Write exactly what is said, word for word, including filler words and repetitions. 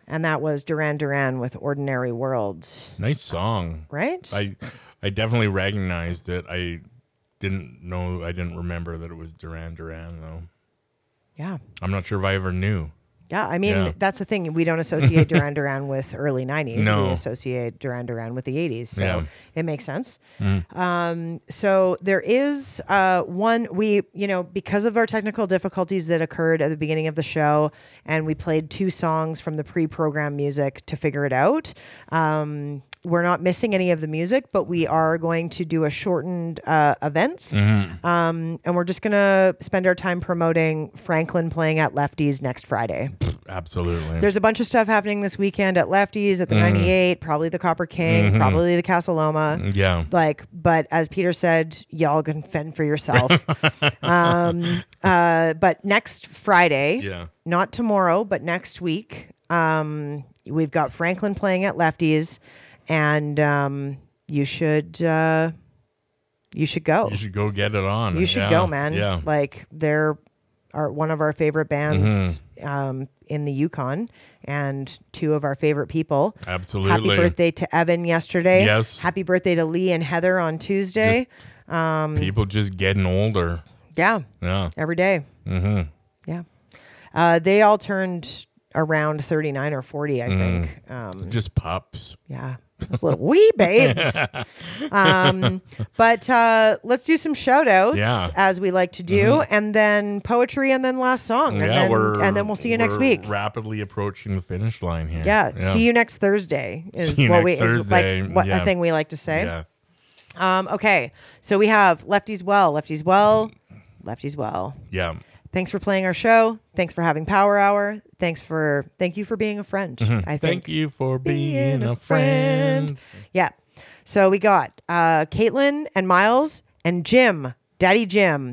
And that was Duran Duran with Ordinary World. Nice song. Right? I I definitely recognized it. I didn't know, I didn't remember that it was Duran Duran, though. Yeah. I'm not sure if I ever knew. Yeah, I mean, Yeah. that's the thing. We don't associate Duran Duran with early nineties. No. We associate Duran Duran with the eighties. So Yeah. it makes sense. Mm. Um, so there is uh, one, we, you know, because of our technical difficulties that occurred at the beginning of the show, and we played two songs from the pre-program music to figure it out. Um, we're not missing any of the music, but we are going to do a shortened uh, events. Mhm. Um, and we're just going to spend our time promoting Franklin playing at Lefties next Friday. Absolutely. There's a bunch of stuff happening this weekend at Lefties, at the Mhm. ninety-eight, probably the Copper King, Mhm. probably the Casa Loma. Yeah. Like, but as Peter said, y'all can fend for yourself. um, uh, but next Friday, Yeah. not tomorrow, but next week, um, we've got Franklin playing at Lefties, and um, you should uh, you should go. You should go get it on. You should Yeah. go, man. Yeah. Like, they're are one of our favorite bands um, in the Yukon, and two of our favorite people. Absolutely. Happy birthday to Evan yesterday. Yes. Happy birthday to Lee and Heather on Tuesday. um, People just getting older. yeah. Yeah. Every day. Mm-hmm. Yeah. Uh, they all turned around thirty-nine or forty, I Mm. think. Um, Just pups. yeah. Those little wee babes. um, but uh, let's do some shout outs Yeah. as we like to do, Mhm. and then poetry, and then last song. And, yeah, then, we're, and then we'll see you next we're week. rapidly approaching the finish line here. Yeah. See you next Thursday is See you what next we is Thursday. like what Yeah. a thing we like to say. Yeah. Um, okay. So we have Lefties Well, Lefties Well, Lefties Well. Yeah. Thanks for playing our show. Thanks for having Power Hour. Thanks for thank you for being a friend. Mhm. I think. Thank you for being, a friend. Yeah. So we got uh, Caitlin and Miles and Jim, Daddy Jim.